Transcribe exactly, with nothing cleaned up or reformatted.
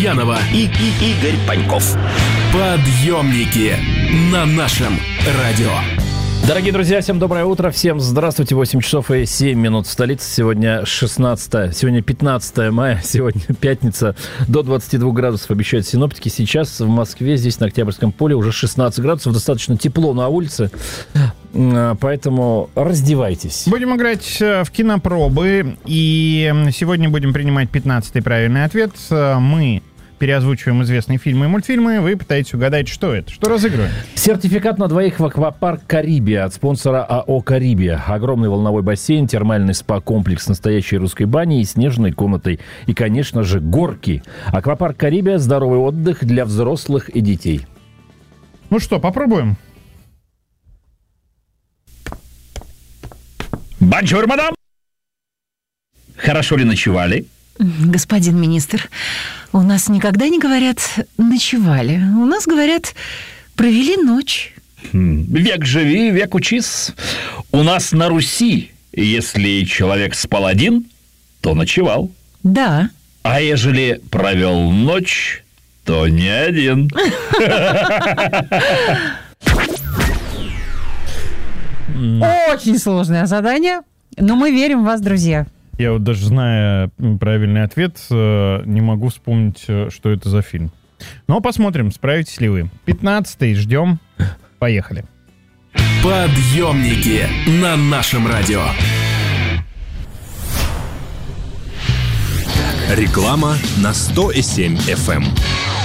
Гурьянова и, и Игорь Паньков. Подъемники на нашем радио. Дорогие друзья, всем доброе утро, всем здравствуйте, восемь часов и семь минут в столице, сегодня шестнадцатое, сегодня пятнадцатое мая, сегодня пятница, до двадцати двух градусов обещают синоптики, сейчас в Москве, здесь на Октябрьском поле уже шестнадцать градусов, достаточно тепло на улице, поэтому раздевайтесь. Будем играть в кинопробы, и сегодня будем принимать пятнадцатый правильный ответ. Мы переозвучиваем известные фильмы и мультфильмы, вы пытаетесь угадать, что это, что разыгрываем. Сертификат на двоих в аквапарк «Карибия» от спонсора АО «Карибия». Огромный волновой бассейн, термальный спа-комплекс с настоящей русской баней и снежной комнатой. И, конечно же, горки. Аквапарк «Карибия» – здоровый отдых для взрослых и детей. Ну что, попробуем? Бонжур, мадам! Хорошо ли ночевали? Господин министр, у нас никогда не говорят «ночевали». У нас говорят «провели ночь». Век живи, век учись. У нас на Руси, если человек спал один, то ночевал. Да. А ежели провел ночь, то не один. Очень сложное задание, но мы верим в вас, друзья. Я вот даже зная правильный ответ, не могу вспомнить, что это за фильм. Но посмотрим, справитесь ли вы. пятнадцатый, ждем. Поехали. Подъемники на нашем радио. Реклама на сто семь эф эм.